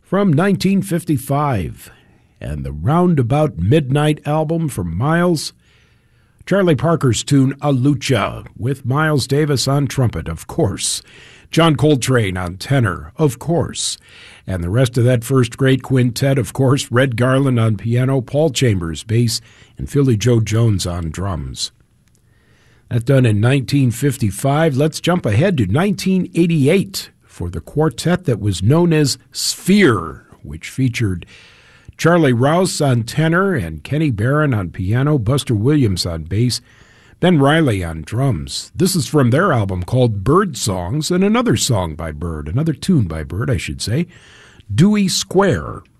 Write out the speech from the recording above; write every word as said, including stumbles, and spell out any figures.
from nineteen fifty-five, and the Roundabout Midnight album from Miles. Charlie Parker's tune, A Lucha, with Miles Davis on trumpet, of course. John Coltrane on tenor, of course. And the rest of that first great quintet, of course, Red Garland on piano, Paul Chambers bass, and Philly Joe Jones on drums. That done in nineteen fifty-five. Let's jump ahead to nineteen eighty-eight for the quartet that was known as Sphere, which featured Charlie Rouse on tenor and Kenny Barron on piano, Buster Williams on bass, Ben Riley on drums. This is from their album called Bird Songs, and another song by Bird, another tune by Bird, I should say, Dewey Square.